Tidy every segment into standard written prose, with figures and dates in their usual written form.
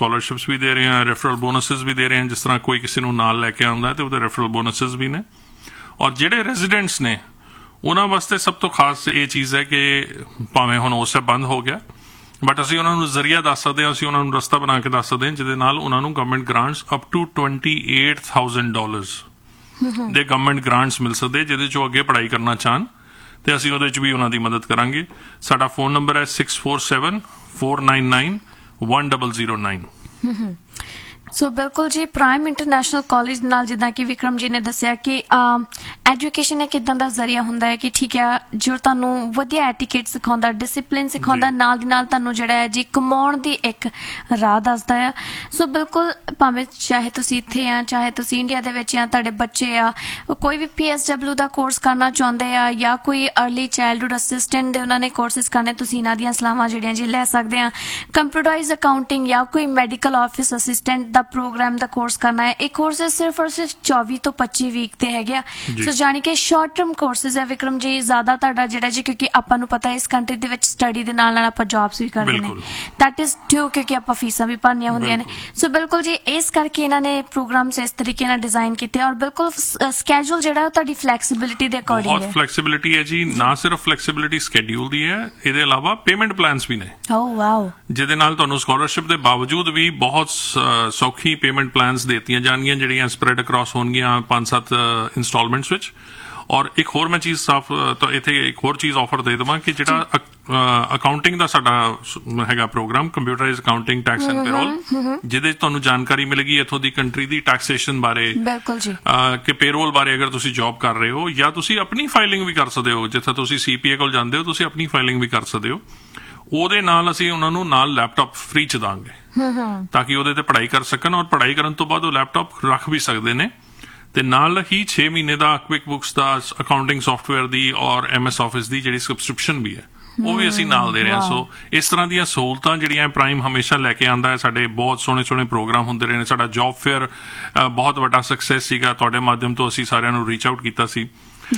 Scholarships ਵੀ ਦੇ ਰਹੇ ਹਾਂ, ਰੈਫਰਲ ਬੋਨਸਿਸ ਵੀ ਦੇ ਰਹੇ ਹਾਂ। ਜਿਸ ਤਰ੍ਹਾਂ ਕੋਈ ਕਿਸੇ ਨੂੰ ਨਾਲ ਲੈ ਕੇ ਆਉਂਦਾ ਤੇ ਉਹਦੇ ਰੈਫਰਲ ਬੋਨਸਿਸ ਵੀ ਨੇ। ਔਰ ਜਿਹੜੇ ਰੈਜ਼ੀਡੈਂਟਸ ਨੇ ਉਹਨਾਂ ਵਾਸਤੇ ਸਭ ਤੋਂ ਖਾਸ ਇਹ ਚੀਜ਼ ਹੈ ਕਿ ਭਾਵੇਂ ਹੁਣ ਉਹ ਸਭ ਬੰਦ ਹੋ ਗਿਆ, ਬਟ ਅਸੀਂ ਉਹਨਾਂ ਨੂੰ ਜ਼ਰੀਆ ਦੱਸ ਸਕਦੇ ਹਾਂ, ਅਸੀਂ ਉਹਨਾਂ ਨੂੰ ਰਸਤਾ ਬਣਾ ਕੇ ਦੱਸ ਸਕਦੇ ਹਾਂ ਜਿਹਦੇ ਨਾਲ ਉਹਨਾਂ ਨੂੰ ਗਵਰਨਮੈਂਟ ਗ੍ਰਾਂਟਸ ਅਪ ਟੂ $28,000 ਦੇ ਗਵਰਨਮੈਂਟ ਗ੍ਰਾਂਟਸ ਮਿਲ ਸਕਦੇ, ਜਿਹਦੇ 'ਚੋਂ ਅੱਗੇ ਪੜ੍ਹਾਈ ਕਰਨਾ ਚਾਹਣ ਤੇ ਅਸੀਂ ਉਹਦੇ 'ਚ ਵੀ ਉਹਨਾਂ ਦੀ ਮਦਦ ਕਰਾਂਗੇ। ਸਾਡਾ ਫੋਨ ਨੰਬਰ ਹੈ 6474991009। ਸੋ ਬਿਲਕੁਲ ਜੀ, ਪ੍ਰਾਈਮ ਇੰਟਰਨੈਸ਼ਨਲ ਕਾਲਜ ਨਾਲ ਜਿੱਦਾਂ ਕਿ ਵਿਕਰਮ ਜੀ ਨੇ ਦੱਸਿਆ ਕਿ ਐਜੂਕੇਸ਼ਨ ਇੱਕ ਇੱਦਾਂ ਦਾ ਜ਼ਰੀਆ ਹੁੰਦਾ ਹੈ ਕਿ ਠੀਕ ਹੈ, ਜੋ ਤੁਹਾਨੂੰ ਵਧੀਆ ਐਟੀਕੇਟ ਸਿਖਾਉਂਦਾ, ਡਿਸਿਪਲਿਨ ਸਿਖਾਉਂਦਾ, ਨਾਲ ਦੀ ਨਾਲ ਤੁਹਾਨੂੰ ਜਿਹੜਾ ਹੈ ਜੀ ਕਮਾਉਣ ਦੀ ਇੱਕ ਰਾਹ ਦੱਸਦਾ ਆ। ਸੋ ਬਿਲਕੁਲ, ਭਾਵੇਂ ਚਾਹੇ ਤੁਸੀਂ ਇੱਥੇ ਆ, ਚਾਹੇ ਤੁਸੀਂ ਇੰਡੀਆ ਦੇ ਵਿੱਚ ਆ, ਤੁਹਾਡੇ ਬੱਚੇ ਆ, ਕੋਈ ਵੀ PSW ਦਾ ਕੋਰਸ ਕਰਨਾ ਚਾਹੁੰਦੇ ਆ ਜਾਂ ਕੋਈ ਅਰਲੀ ਚਾਈਲਡਹੁੱਡ ਅਸਿਸਟੈਂਟ ਦੇ ਉਹਨਾਂ ਨੇ ਕੋਰਸਿਸ ਕਰਨੇ, ਤੁਸੀਂ ਇਹਨਾਂ ਦੀਆਂ ਸਲਾਹਾਂ ਜਿਹੜੀਆਂ ਜੀ ਲੈ ਸਕਦੇ ਆ। ਕੰਪਿਊਟਰਾਈਜ਼ ਅਕਾਊਂਟਿੰਗ ਜਾਂ ਕੋਈ ਮੈਡੀਕਲ ਆਫਿਸ ਅਸਿਸਟੈਂਟ ਦਾ ਪ੍ਰੋਗਰਾਮ ਦਾ ਕੋਰਸ ਕਰਨਾ ਹੈ। ਇਹ ਕੋਰਸਿਸ ਸਿਰਫ ਔਰ ਸਿਰਫ 24 ਤੋਂ 25 ਵੀਕ ਤੇ ਹੈਗੇ ਆ। ਸੋ ਜਾਣੀ ਕਿ ਸ਼ਾਰਟ ਟਰਮ ਕੋਰਸਿਸ ਹੈ ਵਿਕਰਮ ਜੀ, ਜ਼ਿਆਦਾ ਤੁਹਾਡਾ ਜਿਹੜਾ ਜੀ, ਕਿਉਂਕਿ ਆਪਾਂ ਨੂੰ ਪਤਾ ਇਸ ਕੰਟਰੀ ਦੇ ਵਿੱਚ ਸਟੱਡੀ ਦੇ ਨਾਲ ਨਾਲ ਆਪਾਂ ਜੌਬਸ ਵੀ ਕਰਦੇ ਨੇ, ਦੈਟ ਇਜ਼ ਟੂ, ਕਿਉਂਕਿ ਆਪਾਂ ਫੀਸਾਂ ਵੀ ਭਰਨੀਆਂ ਹੁੰਦੀਆਂ ਨੇ। ਸੋ ਬਿਲਕੁਲ ਜੀ, ਇਸ ਕਰਕੇ ਇਹਨਾਂ ਨੇ ਪ੍ਰੋਗਰਾਮਸ ਇਸ ਤਰੀਕੇ ਨਾਲ ਡਿਜ਼ਾਈਨ ਕੀਤੇ ਔਰ ਬਿਲਕੁਲ ਸਕੈਜੂਲ ਜਿਹੜਾ ਉਹ ਤੁਹਾਡੀ ਫਲੈਕਸੀਬਿਲਿਟੀ ਦੇ ਅਕੋਰਡਿੰਗ ਹੈ। ਬਹੁਤ ਫਲੈਕਸੀਬਿਲਿਟੀ ਹੈ ਜੀ, ਨਾ ਸਿਰਫ ਫਲੈਕਸੀਬਿਲਿਟੀ ਸਕੈਡਿਊਲ ਦੀ ਹੈ, ਇਹਦੇ ਇਲਾਵਾ ਪੇਮੈਂਟ ਪਲਾਨਸ ਵੀ ਨੇ। ਓ ਵਾਓ, ਜਿਹਦੇ ਨਾਲ ਤੁਹਾਨੂੰ ਸਕਾਲਰਸ਼ਿਪ ਦੇ ਬਾਵਜੂਦ ਵੀ ਬਹੁਤ ਸੌਖੀ ਪੇਮੈਂਟ ਪਲਾਨਸ ਦੇਤੀਆਂ ਜਾਣਗੀਆਂ, ਜਿਹੜੀਆਂ ਸਪਰੈਡ ਅਕ੍ਰੋਸ ਹੋਣਗੀਆਂ 5-7 ਇੰਸਟਾਲਮੈਂਟਸ ਵਿੱਚ। ਔਰ ਇੱਕ ਹੋਰ ਮੈਂ ਚੀਜ਼ ਇੱਥੇ ਇੱਕ ਹੋਰ ਚੀਜ਼ ਆਫਰ ਦੇ ਦੇਵਾਂ ਕਿ ਜਿਹੜਾ ਅਕਾਊਂਟਿੰਗ ਦਾ ਸਾਡਾ ਹੈਗਾ programme, computerise accounting, tax and payroll, ਜਿਹਦੇ 'ਚ ਤੁਹਾਨੂੰ ਜਾਣਕਾਰੀ ਮਿਲੇਗੀ ਇੱਥੋਂ ਦੀ ਕੰਟਰੀ ਦੀ ਟੈਕਸੇਸ਼ਨ ਬਾਰੇ, ਬਿਲਕੁਲ ਜੀ, ਕਿ ਪੇਰੋਲ ਬਾਰੇ। ਅਗਰ ਤੁਸੀਂ ਜੌਬ ਕਰ ਰਹੇ ਹੋ ਜਾਂ ਤੁਸੀਂ ਆਪਣੀ ਫਾਈਲਿੰਗ ਵੀ ਕਰ ਸਕਦੇ ਹੋ, ਜਿੱਥੇ ਤੁਸੀਂ CPA ਕੋਲ ਜਾਂਦੇ ਹੋ ਤੁਸੀਂ ਆਪਣੀ ਫਾਈਲਿੰਗ ਵੀ ਕਰ ਸਕਦੇ ਹੋ। ਉਹਦੇ ਨਾਲ ਅਸੀਂ ਉਹਨਾਂ ਨੂੰ ਨਾਲ ਲੈਪਟਾਪ ਫ੍ਰੀ 'ਚ ਦਾਂਗੇ ਤਾਂ ਕਿ ਉਹਦੇ ਤੇ ਪੜ੍ਹਾਈ ਕਰ ਸਕਣ, ਔਰ ਪੜ੍ਹਾਈ ਕਰਨ ਤੋਂ ਬਾਅਦ ਉਹ ਲੈਪਟਾਪ ਰੱਖ ਵੀ ਸਕਦੇ ਨੇ। ਤੇ ਨਾਲ ਹੀ 6 ਮਹੀਨੇ ਦਾ ਕੁਇਕ ਬੁਕਸ ਦਾ ਅਕਾਊਂਟਿੰਗ ਸੌਫਟਵੇਅਰ ਦੀ ਔਰ MS ਆਫਿਸ ਦੀ ਜਿਹੜੀ ਸਬਸਕ੍ਰਿਪਸ਼ਨ ਵੀ ਹੈ ਉਹ ਵੀ ਅਸੀਂ ਨਾਲ ਦੇ ਰਹੇ ਹਾਂ। ਸੋ ਇਸ ਤਰ੍ਹਾਂ ਦੀਆਂ ਸਹੂਲਤਾਂ ਜਿਹੜੀਆਂ ਪ੍ਰਾਈਮ ਹਮੇਸ਼ਾ ਲੈ ਕੇ ਆਉਂਦਾ ਹੈ। ਸਾਡੇ ਬਹੁਤ ਸੋਹਣੇ ਸੋਹਣੇ ਪ੍ਰੋਗਰਾਮ ਹੁੰਦੇ ਰਹੇ ਨੇ। ਸਾਡਾ ਜੌਬ ਫੇਅਰ ਬਹੁਤ ਵੱਡਾ ਸਕਸੈਸ ਸੀਗਾ, ਤੁਹਾਡੇ ਮਾਧਿਅਮ ਤੋਂ ਅਸੀਂ ਸਾਰਿਆਂ ਨੂੰ ਰੀਚ ਆਊਟ ਕੀਤਾ ਸੀ।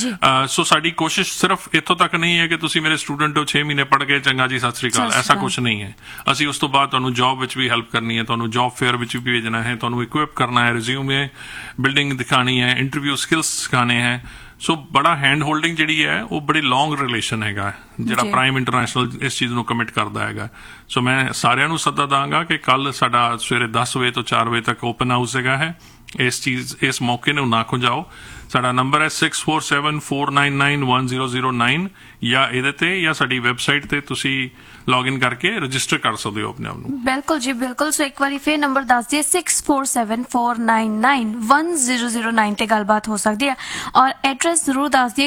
ਸੋ ਸਾਡੀ ਕੋਸ਼ਿਸ਼ ਸਿਰਫ ਇੱਥੋਂ ਤੱਕ ਨਹੀਂ ਹੈ ਕਿ ਤੁਸੀਂ ਮੇਰੇ ਸਟੂਡੈਂਟ ਹੋ, 6 ਮਹੀਨੇ ਪੜ੍ਹ ਕੇ ਚੰਗਾ ਜੀ ਸਤਿ ਸ੍ਰੀ ਅਕਾਲ, ਐਸਾ ਕੁਛ ਨਹੀਂ ਹੈ। ਅਸੀਂ ਉਸ ਤੋਂ ਬਾਅਦ ਤੁਹਾਨੂੰ ਜੌਬ ਵਿੱਚ ਵੀ ਹੈਲਪ ਕਰਨੀ ਹੈ, ਤੁਹਾਨੂੰ ਜੌਬ ਫੇਅਰ ਵਿੱਚ ਵੀ ਭੇਜਣਾ ਹੈ, ਤੁਹਾਨੂੰ ਇਕੁਇਪ ਕਰਨਾ ਹੈ, ਰਿਜ਼ਿਊਮੇ ਬਿਲਡਿੰਗ ਦਿਖਾਣੀ ਹੈ, ਇੰਟਰਵਿਊ ਸਕਿੱਲਸ ਸਿਖਾਣੇ ਹੈ। ਸੋ ਬੜਾ ਹੈਂਡ ਹੋਲਡਿੰਗ ਜਿਹੜੀ ਹੈ ਉਹ ਬੜੀ ਲੌਂਗ ਰਿਲੇਸ਼ਨ ਹੈਗਾ ਜਿਹੜਾ ਪ੍ਰਾਈਮ ਇੰਟਰਨੈਸ਼ਨਲ ਇਸ ਚੀਜ਼ ਨੂੰ ਕਮਿਟ ਕਰਦਾ ਹੈਗਾ। ਸੋ ਮੈਂ ਸਾਰਿਆਂ ਨੂੰ ਸੱਦਾ ਦਾਂਗਾ ਕਿ ਕੱਲ ਸਾਡਾ ਸਵੇਰੇ 10 ਵਜੇ ਤੋਂ 4 ਵਜੇ ਤੱਕ ਓਪਨ ਹਾਊਸ ਹੈਗਾ ਹੈ। ਇਸ ਮੌਕੇ ਨੂੰ ਨਾ ਖੁੰਝਾਓ। ਸਾਡਾ ਨੰਬਰ ਹੈ 6474991009 ਜਾਂ ਇਹਦੇ ਤੇ ਜਾਂ ਸਾਡੀ ਵੈਬਸਾਈਟ ਤੇ ਤੁਸੀਂ ਲੌਗਇਨ ਕਰਕੇ ਰਜਿਸਟਰ ਕਰ ਸਕਦੇ ਹੋ ਆਪਣੇ ਆਪ ਨੂੰ। ਬਿਲਕੁਲ ਜੀ, ਬਿਲਕੁਲ। ਸੋ ਇੱਕ ਵਾਰੀ ਫੇਰ ਨੰਬਰ ਦੱਸ ਦਈਏ 6474991009 ਤੇ ਗੱਲਬਾਤ ਹੋ ਸਕਦੀ ਹੈ। ਔਰ ਐਡਰੈਸ ਜ਼ਰੂਰ ਦੱਸ ਦਈਏ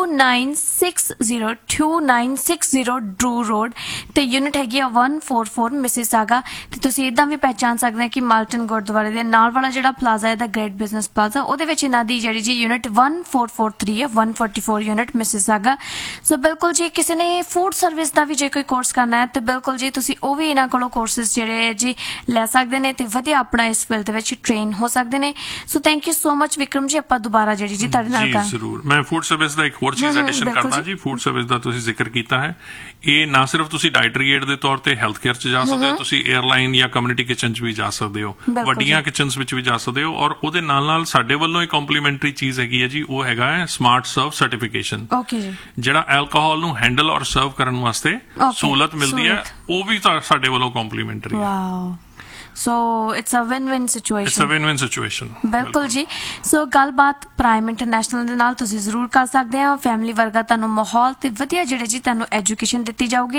2960 ਡਰੂ ਰੋਡ ਤੇ ਯੂਨਿਟ ਹੈਗੀ ਆ 144 ਮਿਸਿਸਾਗਾ। ਤੇ ਤੁਸੀਂ ਇਦਾਂ ਵੀ ਪਹਿਚਾਨ ਸਕਦੇ ਹੋ ਕਿ ਮਾਲਟਨ ਗੁਰਦੁਆਰੇ ਦੇ ਨਾਲ ਵਾਲਾ ਜਿਹੜਾ ਪਲਾਜ਼ਾ ਹੈ ਦਾ ਗ੍ਰੇਟ ਬਿਜ਼ਨਸ ਪਲਾਜ਼ਾ, ਉਹਦੇ ਵਿੱਚ ਇਹਨਾਂ ਦੀ ਜਿਹੜੀ ਜੀ ਯੂਨਿਟ 1443 ਹੈ, 144 ਯੂਨਿਟ ਮਿਸਿਸਾਗਾ। ਸੋ ਬਿਲਕੁਲ ਜੀ, ਕਿਸੇ ਨੇ ਫੂਡ ਸਰਵਿਸ ਦਾ ਵੀ ਜੇ ਕੋਈ ਕੋਰਸ ਕਰਨਾ ਹੈ ਤੇ ਬਿਲਕੁਲ ਜੀ ਤੁਸੀਂ ਉਹ ਵੀ ਇਹਨਾਂ ਕੋਲੋਂ ਕੋਰਸਿਸ ਜਿਹੜੇ ਜੀ ਲੈ ਸਕਦੇ ਨੇ ਤੇ ਵਧੀਆ ਆਪਣਾ ਇਸ ਫੀਲਡ ਦੇ ਵਿੱਚ ਟ੍ਰੇਨ ਹੋ ਸਕਦੇ ਨੇ। So thank you so much Vikram ਜੀ। ਆਪਾਂ ਦੁਬਾਰਾ ਜਿਹੜੀ ਜੀ ਤੁਹਾਡੇ ਨਾਲ ਜੀ ਜ਼ਰੂਰ। ਮੈਂ ਫੂਡ ਸਰਵਿਸ ਦਾ ਇੱਕ ਹੋਰ ਚੀਜ਼ ਐਡੀਸ਼ਨ ਕਰਦਾ ਜੀ। ਫੂਡ ਸਰਵਿਸ ਦਾ ਤੁਸੀਂ ਜ਼ਿਕਰ ਕੀਤਾ ਹੈ, ਇਹ ਨਾ ਸਿਰਫ ਤੁਸੀਂ ਡਾਇਟਰੀ ਏਡ ਦੇ ਤੌਰ ਤੇ ਹੈਲਥ ਕੇਅਰ 'ਚ ਜਾ ਸਕਦੇ ਹੋ, ਤੁਸੀਂ 에ਅਰਲਾਈਨ ਜਾਂ ਕਮਿਊਨਿਟੀ ਕਿਚਨ 'ਚ ਵੀ ਜਾ ਸਕਦੇ ਹੋ, ਵੱਡੀਆਂ ਕਿਚਨਸ ਵਿੱਚ ਵੀ ਜਾ ਸਕਦੇ ਹੋ। ਔਰ ਉਹਦੇ ਨਾਲ ਨਾਲ ਸਾਡੇ ਵੱਲੋਂ ਇੱਕ ਕੰਪਲੀਮੈਂਟਰੀ ਚੀਜ਼ ਹੈਗੀ ਹੈ ਜੀ, ਉਹ ਹੈਗਾ ਹੈ ਸਮਾਰਟ ਸਰਵ ਸਰਟੀਫਿਕੇਸ਼ਨ, ਜਿਹੜਾ ਐਲਕੋਹਲ ਨੂੰ ਹੈਂਡਲ ਔਰ ਸਰਵ ਕਰਨ ਵਾਸਤੇ ਸਹੂਲਤ ਮਿਲਦੀ ਹੈ, ਉਹ ਵੀ ਸਾਡੇ ਵੱਲੋਂ ਕੰਪਲੀਮੈਂਟਰੀ ਹੈ। So it's a win-win situation. It's a win-win situation, ਬਿਲਕੁਲ ਜੀ। ਸੋ ਗੱਲਬਾਤ ਪ੍ਰਾਈਮ ਇੰਟਰਨੈਸ਼ਨਲ ਦੇ ਨਾਲ ਤੁਸੀਂ ਜ਼ਰੂਰ ਕਰ ਸਕਦੇ ਹੋ। ਫੈਮਿਲੀ ਵਰਗਾ ਤੁਹਾਨੂੰ ਮਾਹੌਲ ਤੇ ਵਧੀਆ ਜਿਹੜੇ ਜੀ ਤੁਹਾਨੂੰ ਐਜੂਕੇਸ਼ਨ ਦਿੱਤੀ ਜਾਊਗੀ।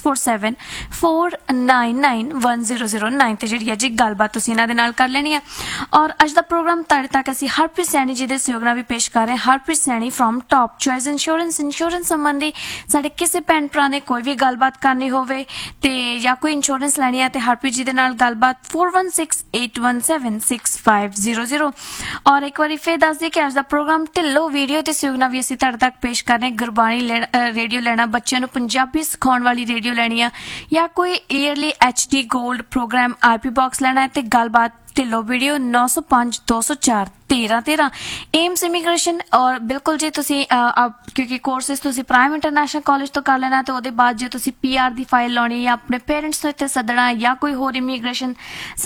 6474991009 ਤੇ ਜਿਹੜੀ ਹੈ ਜੀ ਗੱਲਬਾਤ ਤੁਸੀਂ ਇਹਨਾਂ ਦੇ ਨਾਲ ਕਰ ਲੈਣੀ ਹੈ। ਔਰ ਅੱਜ ਦਾ ਪ੍ਰੋਗਰਾਮ ਤੁਹਾਡੇ ਤੱਕ ਅਸੀਂ ਹਰਪ੍ਰੀਤ ਸੈਣੀ ਜੀ ਦੇ ਸਹਿਯੋਗ ਨਾਲ ਵੀ ਪੇਸ਼ ਕਰ ਰਹੇ ਹਾਂ। Harpreet Saini from top choice insurance ਸੰਬੰਧੀ ਸਾਡੇ ਕਿਸੇ ਭੈਣ ਭਰਾ ਨੇ ਕੋਈ ਵੀ ਗੱਲਬਾਤ ਕਰਨੀ ਹੋਵੇ ਤੇ ਜਾਂ ਕੋਈ ਇੰਸ਼ੋਰੈਂਸ ਲੈਣੀ ਹੈ ਤੇ ਹਰਪ੍ਰੀਤ ਜੀ ਦੇ ਨਾਲ ਗੱਲਬਾਤ 4168176500। ਔਰ ਇੱਕ ਵਾਰੀ ਫਿਰ ਦੱਸ ਦਈਏ ਕਿ ਅੱਜ ਦਾ ਪ੍ਰੋਗਰਾਮ ਢਿੱਲੋਂ ਵੀਡੀਓ ਤੇ ਸਹਿਯੋਗ ਨਾਲ ਵੀ ਅਸੀਂ ਤੁਹਾਡੇ ਤੱਕ ਪੇਸ਼ ਕਰ ਰਹੇ। ਗੁਰਬਾਣੀ ਰੇਡੀਓ ਲੈਣਾ, ਬੱਚਿਆਂ ਨੂੰ ਪੰਜਾਬੀ ਸਿਖਾਉਣ ਵਾਲੀ ਰੇਡੀਓ ਲੈਣੀ ਆ ਜਾਂ ਕੋਈ yearly HD gold programme IP box ਲੈਣਾ ਹੈ ਤੇ ਗੱਲਬਾਤ ਢਿੱਲੋਂ ਵੀਡੀਓ 9052041313 ਏਮਸ ਇਮੀਗ੍ਰੇਸ਼ਨ। ਔਰ ਬਿਲਕੁਲ ਜੀ ਤੁਸੀਂ ਕਿਉਂਕਿ ਕੋਰਸਿਸ ਤੁਸੀਂ ਪ੍ਰਾਈਮ ਇੰਟਰਨੈਸ਼ਨਲ ਕਾਲਜ ਤੋਂ ਕਰ ਲੈਣਾ ਤੇ ਉਹਦੇ ਬਾਅਦ ਜੇ ਤੁਸੀਂ PR ਦੀ ਫਾਈਲ ਲਾਉਣੀ ਜਾਂ ਆਪਣੇ ਪੇਰੈਂਟਸ ਤੋਂ ਇੱਥੇ ਸੱਦਣਾ ਜਾਂ ਕੋਈ ਹੋਰ ਇਮੀਗ੍ਰੇਸ਼ਨ